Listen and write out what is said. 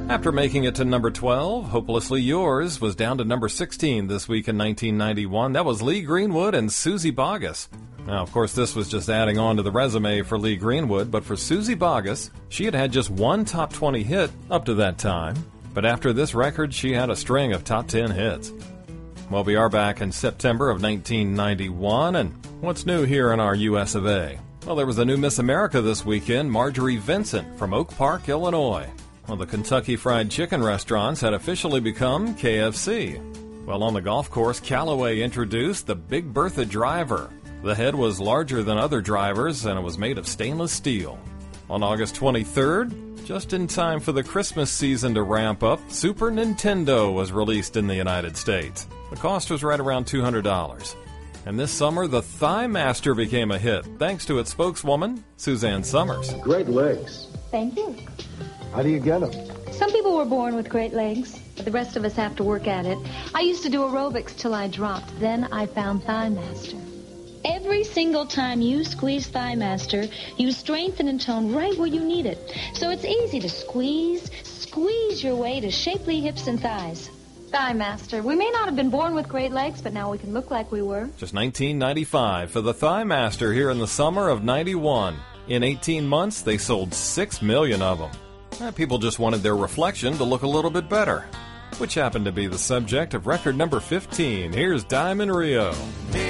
After making it to number 12, Hopelessly Yours was down to number 16 this week in 1991. That was Lee Greenwood and Suzy Bogguss. Now, of course, this was just adding on to the resume for Lee Greenwood, but for Suzy Bogguss, she had had just one top 20 hit up to that time. But after this record, she had a string of top 10 hits. Well, we are back in September of 1991, and what's new here in our US of A? Well, there was a new Miss America this weekend, Marjorie Vincent from Oak Park, Illinois. Well, the Kentucky Fried Chicken restaurants had officially become KFC. Well, on the golf course, Callaway introduced the Big Bertha driver. The head was larger than other drivers, and it was made of stainless steel. On August 23rd, just in time for the Christmas season to ramp up, Super Nintendo was released in the United States. The cost was right around $200. And this summer, the Thigh Master became a hit, thanks to its spokeswoman, Suzanne Summers. Great legs. Thank you. How do you get them? Some people were born with great legs, but the rest of us have to work at it. I used to do aerobics till I dropped. Then I found Thigh Master. Every single time you squeeze Thigh Master, you strengthen and tone right where you need it. So it's easy to squeeze your way to shapely hips and thighs. Thigh Master. We may not have been born with great legs, but now we can look like we were. Just $19.95 for the Thigh Master here in the summer of 91. In 18 months, they sold 6 million of them. People just wanted their reflection to look a little bit better, which happened to be the subject of record number 15. Here's Diamond Rio.